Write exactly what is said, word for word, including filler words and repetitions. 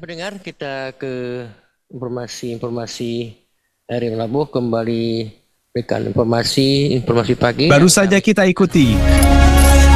Pendengar, kita ke informasi-informasi dari Labuh, kembali berikan informasi informasi pagi. Baru saja kita ikuti